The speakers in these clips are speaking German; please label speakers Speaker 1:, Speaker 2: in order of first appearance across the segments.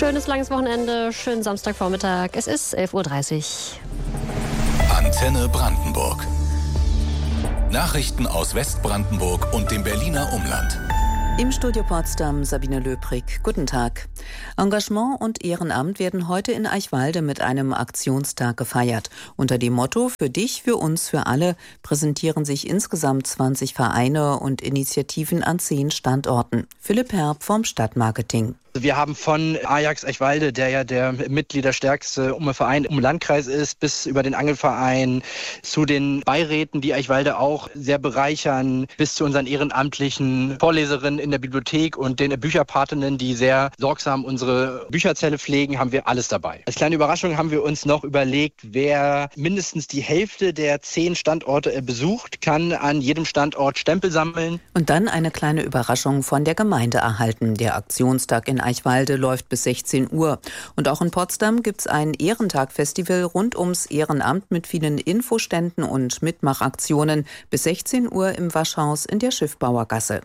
Speaker 1: Schönes langes Wochenende, schönen Samstagvormittag. Es ist 11:30 Uhr.
Speaker 2: Antenne Brandenburg. Nachrichten aus Westbrandenburg und dem Berliner Umland.
Speaker 3: Im Studio Potsdam Sabine Löbrig. Guten Tag. Engagement und Ehrenamt werden heute in Eichwalde mit einem Aktionstag gefeiert. Unter dem Motto „Für dich, für uns, für alle" präsentieren sich insgesamt 20 Vereine und Initiativen an 10 Standorten. Philipp Herb vom Stadtmarketing.
Speaker 4: Wir haben von Ajax Eichwalde, der ja der mitgliederstärkste Verein im Landkreis ist, bis über den Angelverein zu den Beiräten, die Eichwalde auch sehr bereichern, bis zu unseren ehrenamtlichen Vorleserinnen in der Bibliothek und den Bücherpatinnen, die sehr sorgsam unsere Bücherzelle pflegen, haben wir alles dabei. Als kleine Überraschung haben wir uns noch überlegt, wer mindestens die Hälfte der 10 Standorte besucht, kann an jedem Standort Stempel sammeln.
Speaker 3: Und dann eine kleine Überraschung von der Gemeinde erhalten. Der Aktionstag in Eichwalde läuft bis 16 Uhr. Und auch in Potsdam gibt's ein Ehrentag-Festival rund ums Ehrenamt mit vielen Infoständen und Mitmachaktionen bis 16 Uhr im Waschhaus in der Schiffbauergasse.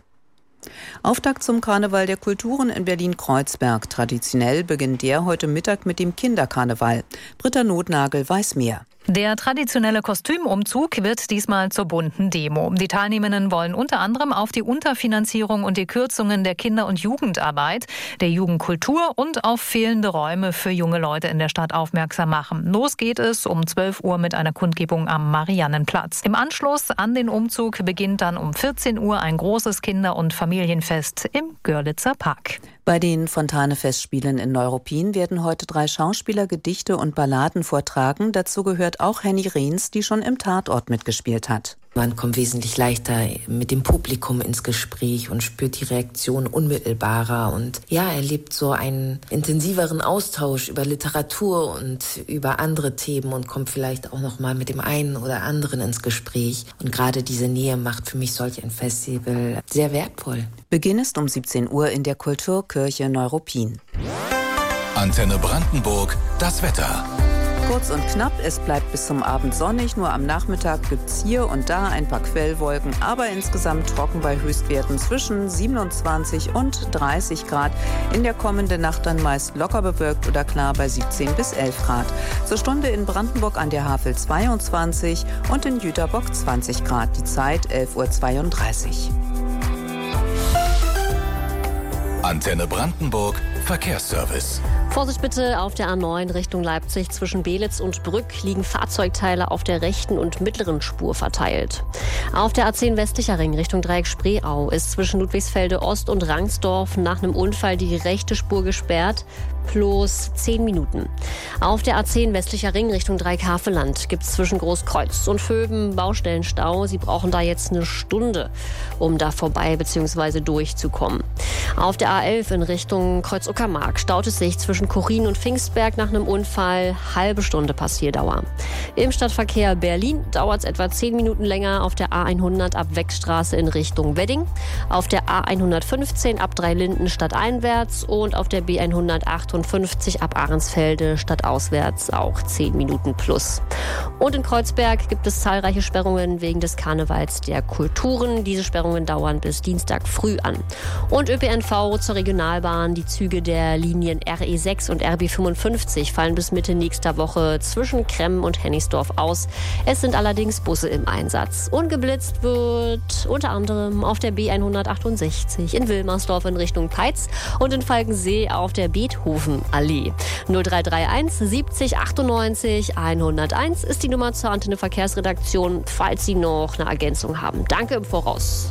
Speaker 3: Auftakt zum Karneval der Kulturen in Berlin-Kreuzberg. Traditionell beginnt der heute Mittag mit dem Kinderkarneval. Britta Nothnagel weiß mehr.
Speaker 5: Der traditionelle Kostümumzug wird diesmal zur bunten Demo. Die Teilnehmenden wollen unter anderem auf die Unterfinanzierung und die Kürzungen der Kinder- und Jugendarbeit, der Jugendkultur und auf fehlende Räume für junge Leute in der Stadt aufmerksam machen. Los geht es um 12 Uhr mit einer Kundgebung am Mariannenplatz. Im Anschluss an den Umzug beginnt dann um 14 Uhr ein großes Kinder- und Familienfest im Görlitzer Park.
Speaker 3: Bei den Fontane-Festspielen in Neuruppin werden heute 3 Schauspieler Gedichte und Balladen vortragen. Dazu gehört auch Henny Rehns, die schon im Tatort mitgespielt hat.
Speaker 6: Man kommt wesentlich leichter mit dem Publikum ins Gespräch und spürt die Reaktion unmittelbarer und erlebt so einen intensiveren Austausch über Literatur und über andere Themen und kommt vielleicht auch noch mal mit dem einen oder anderen ins Gespräch. Und gerade diese Nähe macht für mich solch ein Festival sehr wertvoll.
Speaker 3: Beginn ist um 17 Uhr in der Kulturkirche Neuruppin.
Speaker 2: Antenne Brandenburg, das Wetter.
Speaker 3: Kurz und knapp, es bleibt bis zum Abend sonnig, nur am Nachmittag gibt's hier und da ein paar Quellwolken, aber insgesamt trocken bei Höchstwerten zwischen 27 und 30 Grad. In der kommenden Nacht dann meist locker bewölkt oder klar bei 17 bis 11 Grad. Zur Stunde in Brandenburg an der Havel 22 und in Jüterbock 20 Grad. Die Zeit 11:32 Uhr.
Speaker 2: Antenne Brandenburg, Verkehrsservice.
Speaker 1: Vorsicht bitte auf der A9 Richtung Leipzig. Zwischen Belitz und Brück liegen Fahrzeugteile auf der rechten und mittleren Spur verteilt. Auf der A10 westlicher Ring Richtung Dreieck Spreeau ist zwischen Ludwigsfelde Ost und Rangsdorf nach einem Unfall die rechte Spur gesperrt. Plus 10 Minuten. Auf der A10 westlicher Ring Richtung Dreieck Havelland gibt es zwischen Großkreuz und Vöben Baustellenstau. Sie brauchen da jetzt eine Stunde, um da vorbei bzw. durchzukommen. Auf der A11 in Richtung Kreuz-Uckermark staut es sich zwischen Korin und Pfingstberg nach einem Unfall. Halbe Stunde Passierdauer. Im Stadtverkehr Berlin dauert es etwa 10 Minuten länger auf der A100 ab Weckstraße in Richtung Wedding. Auf der A115 ab Dreilinden stadteinwärts und auf der B158 ab Ahrensfelde stadtauswärts auch 10 Minuten plus. Und in Kreuzberg gibt es zahlreiche Sperrungen wegen des Karnevals der Kulturen. Diese Sperrungen dauern bis Dienstag früh an. Und ÖPNV zur Regionalbahn. Die Züge der Linien RE6 und RB55 fallen bis Mitte nächster Woche zwischen Kremmen und Hennigsdorf aus. Es sind allerdings Busse im Einsatz. Und geblitzt wird unter anderem auf der B168 in Wilmersdorf in Richtung Peitz und in Falkensee auf der Beethovenallee. 0331 70 98 101 ist die Nummer zur Antenne Verkehrsredaktion, falls Sie noch eine Ergänzung haben. Danke im Voraus.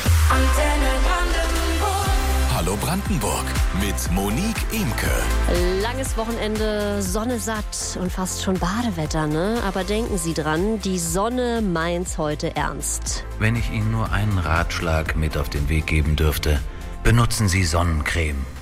Speaker 2: Hallo Brandenburg mit Monique Imke.
Speaker 1: Langes Wochenende, Sonne satt und fast schon Badewetter, ne? Aber denken Sie dran, die Sonne meint's heute ernst.
Speaker 7: Wenn ich Ihnen nur einen Ratschlag mit auf den Weg geben dürfte, benutzen Sie Sonnencreme.